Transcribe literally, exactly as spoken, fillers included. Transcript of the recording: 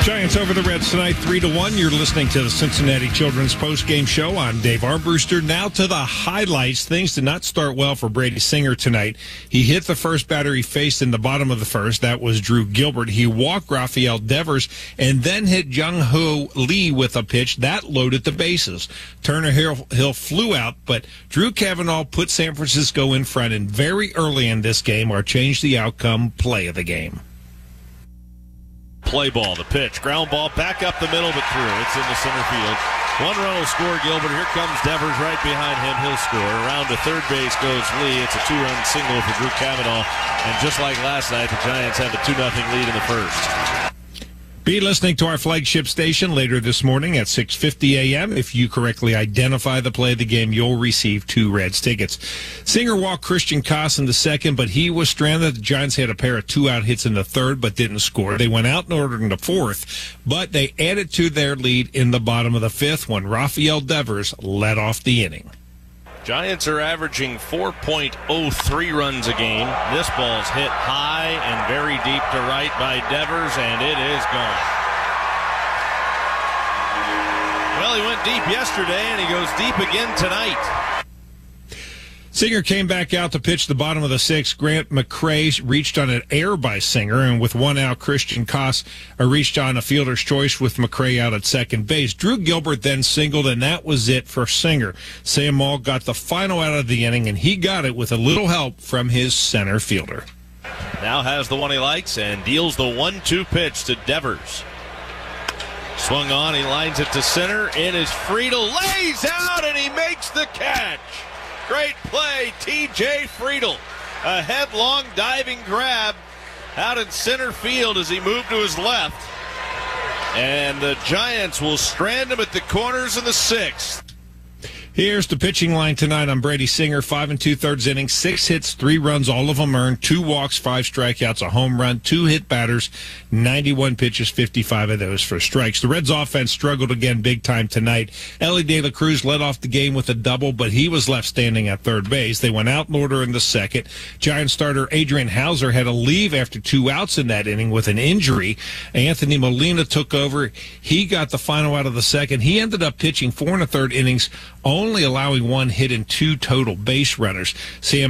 Giants over the Reds tonight, three to one. You're listening to the Cincinnati Children's Post-Game Show. I'm Dave Armbruster. Now to the highlights. Things did not start well for Brady Singer tonight. He hit the first batter he faced in the bottom of the first. That was Drew Gilbert. He walked Rafael Devers and then hit Jung-Ho Lee with a pitch. That loaded the bases. Turner Hill, Hill flew out, but Drew Cavanaugh put San Francisco in front, and very early in this game or changed the outcome play of the game. Play ball, the pitch, ground ball, back up the middle, but through. It's in the center field. One run will score Gilbert. Here comes Devers right behind him. He'll score. Around to third base goes Lee. It's a two-run single for Drew Cavanaugh. And just like last night, the Giants have a two nothing lead in the first. Be listening to our flagship station later this morning at six fifty a.m. If you correctly identify the play of the game, you'll receive two Reds tickets. Singer walked Christian Koss in the second, but he was stranded. The Giants had a pair of two-out hits in the third, but didn't score. They went out in order in the fourth, but they added to their lead in the bottom of the fifth when Rafael Devers led off the inning. Giants are averaging four point oh three runs a game. This ball's hit high and very deep to right by Devers, and it is gone. Well, he went deep yesterday, and he goes deep again tonight. Singer came back out to pitch the bottom of the sixth. Grant McCray reached on an error by Singer, and with one out, Christian Koss reached on a fielder's choice with McCray out at second base. Drew Gilbert then singled, and that was it for Singer. Sam Maul got the final out of the inning, and he got it with a little help from his center fielder. Now has the one he likes and deals the one two pitch to Devers. Swung on, he lines it to center. It is Friedel, lays out, and he makes the catch. Great play, T J Friedel. A headlong diving grab out in center field as he moved to his left. And the Giants will strand him at the corners in the sixth. Here's the pitching line tonight on Brady Singer. Five and two-thirds innings, six hits, three runs, all of them earned, two walks, five strikeouts, a home run, two hit batters, ninety-one pitches, fifty-five of those for strikes. The Reds offense struggled again big time tonight. Ellie De La Cruz led off the game with a double, but he was left standing at third base. They went out in order in the second. Giants starter Adrian Hauser had to leave after two outs in that inning with an injury. Anthony Molina took over. He got the final out of the second. He ended up pitching four and a third innings, only allowing one hit and two total base runners. Sam